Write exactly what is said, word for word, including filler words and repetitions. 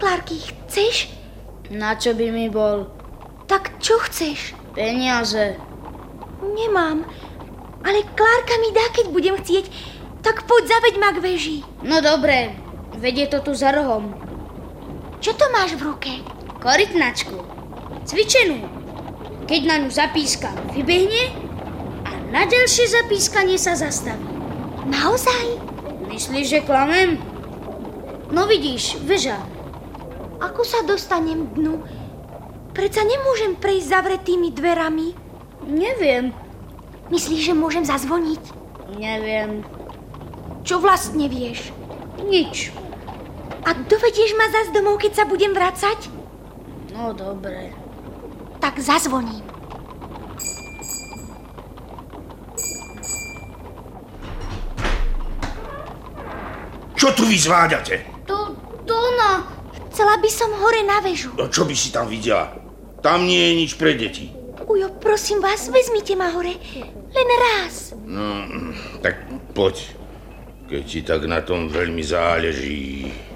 Klárky, chceš? Na čo by mi bol? Tak čo chceš? Peniaze. Nemám, ale Klárka mi dá, keď budem chcieť. Tak poď, zaveď ma k veži. No dobre, vedie to tu za rohom. Čo to máš v ruke? Korytnačku. Cvičenú. Keď na ňu zapískam, vybehne a na ďalšie zapískanie sa zastaví. Naozaj? Myslíš, že klamem? No vidíš, veža. Ako sa dostanem k dnu? Predsa nemôžem prejsť zavretými dverami. Neviem. Myslíš, že môžem zazvoniť? Neviem. Čo vlastne vieš? Nič. A dovedieš ma zas domov, keď sa budem vracať? No dobre. Tak zazvoním. Čo tu vy zvádate? To, to ona. Chcela by som hore na väžu. No čo by si tam videla? Tam nie je nič pre deti. Ujo, prosím vás, vezmite ma hore. Len raz. No, tak poď. Keď ti tak na tom veľmi záleží.